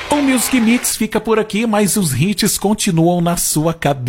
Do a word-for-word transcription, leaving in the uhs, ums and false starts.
O Music Mix fica por aqui, mas os hits continuam na sua cabeça.